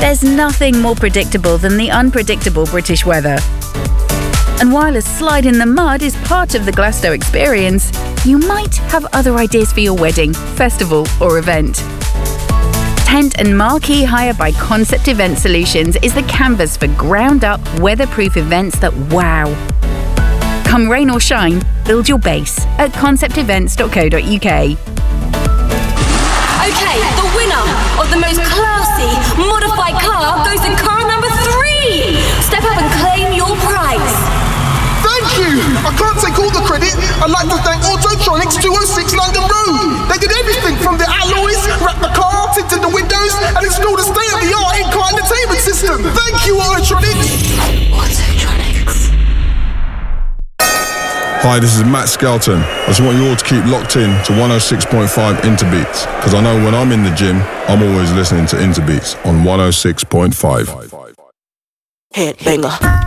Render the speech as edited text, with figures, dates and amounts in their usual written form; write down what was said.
There's nothing more predictable than the unpredictable British weather. And while a slide in the mud is part of the Glasgow experience, you might have other ideas for your wedding, festival or event. Tent and marquee hire by Concept Event Solutions is the canvas for ground-up, weatherproof events that wow. Come rain or shine, build your base at conceptevents.co.uk. Okay, the winner of the most classy, modified car goes to car number 3! Step up and claim your prize. Thank you! I can't take all the credit. I'd like to thank Autotronics 206 London Road. They did everything from the alloys, wrap the car, tinted the windows, and installed a state-of-the-art in-car entertainment system. Thank you, Autotronics! Autotronics. Hi, this is Matt Skelton. I just want you all to keep locked in to 106.5 Interbeats, because I know when I'm in the gym, I'm always listening to Interbeats on 106.5. Head banger.